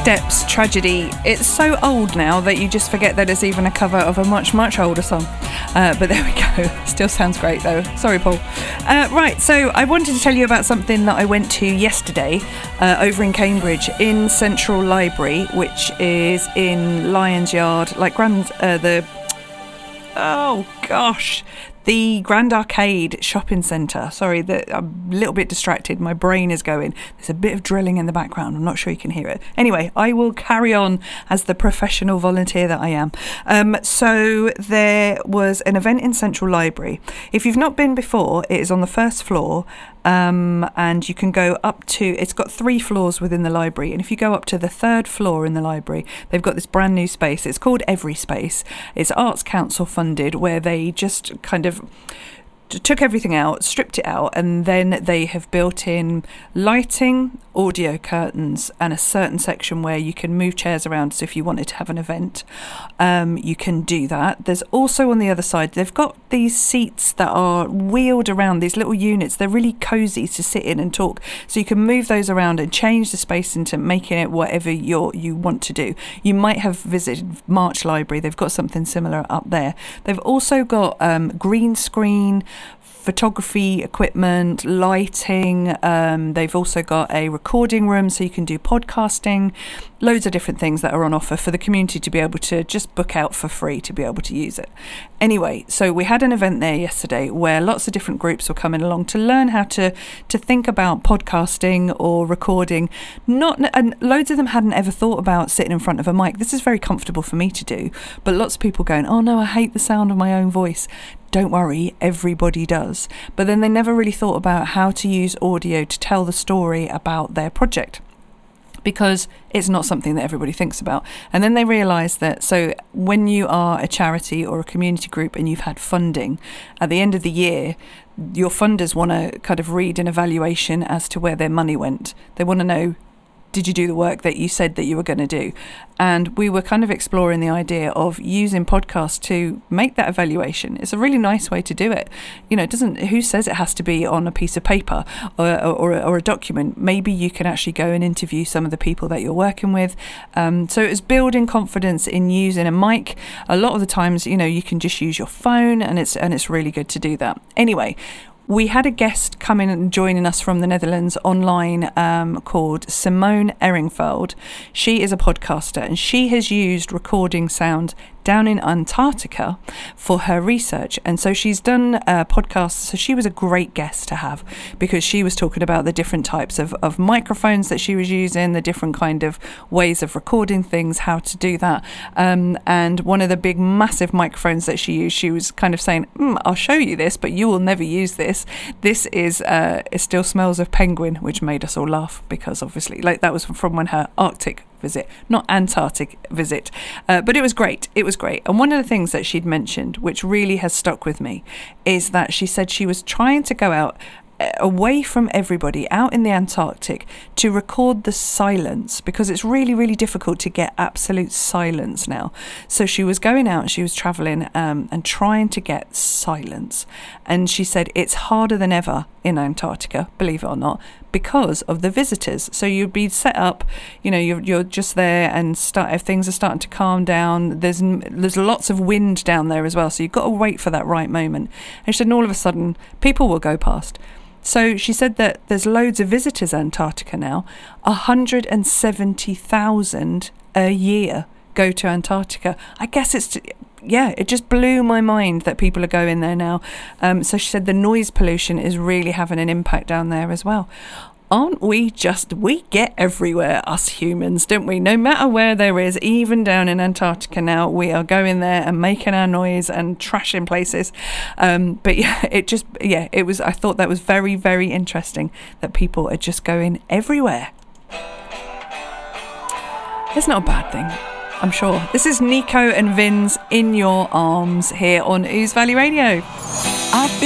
Steps Tragedy. It's so old now that you just forget that it's even a cover of a much, much older song. But there we go. Still sounds great though. Sorry, Paul. Right, so I wanted to tell you about something that I went to yesterday over in Cambridge in Central Library, which is in Lions Yard, like the Grand Arcade Shopping Centre. Sorry, I'm a little bit distracted. My brain is going. There's a bit of drilling in the background. I'm not sure you can hear it. Anyway, I will carry on as the professional volunteer that I am. So there was an event in Central Library. If you've not been before, it is on the first floor. And you can go up to, it's got 3 floors within the library, and if you go up to the 3rd floor in the library, they've got this brand new space. It's called Every Space. It's Arts Council funded, where they just kind of took everything out, stripped it out, and then they have built in lighting, audio curtains, and a certain section where you can move chairs around. So if you wanted to have an event, you can do that. There's also on the other side, they've got these seats that are wheeled around, these little units. They're really cozy to sit in and talk. So you can move those around and change the space into making it whatever you want to do. You might have visited March Library. They've got something similar up there. They've also got green screen, photography equipment, lighting. They've also got a recording room so you can do podcasting, loads of different things that are on offer for the community to be able to just book out for free to be able to use it. Anyway, so we had an event there yesterday where lots of different groups were coming along to learn how to think about podcasting or recording. And loads of them hadn't ever thought about sitting in front of a mic. This is very comfortable for me to do, but lots of people going, oh no, I hate the sound of my own voice. Don't worry, everybody does. But then they never really thought about how to use audio to tell the story about their project, because it's not something that everybody thinks about. And then they realised that, so when you are a charity or a community group and you've had funding, at the end of the year, your funders want to kind of read an evaluation as to where their money went. They want to know, did you do the work that you said that you were going to do? And we were kind of exploring the idea of using podcasts to make that evaluation. It's a really nice way to do it. You know, it doesn't, who says it has to be on a piece of paper or a document? Maybe you can actually go and interview some of the people that you're working with. So it was building confidence in using a mic. A lot of the times, you know, you can just use your phone, and it's really good to do that. Anyway, we had a guest coming and joining us from the Netherlands online called Simone Eringveld. She is a podcaster, and she has used recording sound down in Antarctica for her research. And so she's done podcasts. So she was a great guest to have, because she was talking about the different types of microphones that she was using, the different kind of ways of recording things, how to do that. And one of the big massive microphones that she used, she was kind of saying, I'll show you this, but you will never use this. This is It Still Smells of Penguin, which made us all laugh, because obviously, like, that was from when her Arctic visit, not Antarctic visit, but it was great. And one of the things that she'd mentioned, which really has stuck with me, is that she said she was trying to go out away from everybody out in the Antarctic to record the silence, because it's really, really difficult to get absolute silence now. So she was going out, she was traveling and trying to get silence. And she said it's harder than ever in Antarctica, believe it or not, because of the visitors. So you'd be set up, you know, you're just there, and if things are starting to calm down, there's lots of wind down there as well. So you've got to wait for that right moment. And she said, and all of a sudden, people will go past. So she said that there's loads of visitors to Antarctica now. 170,000 a year go to Antarctica. I guess it just blew my mind that people are going there now. So she said the noise pollution is really having an impact down there as well. Aren't we we get everywhere, us humans, don't we? No matter where there is, even down in Antarctica now, we are going there and making our noise and trashing places. But yeah, it was, I thought that was very, very interesting that people are just going everywhere. It's not a bad thing, I'm sure. This is Nico and Vin's In Your Arms here on Ouse Valley Radio. I feel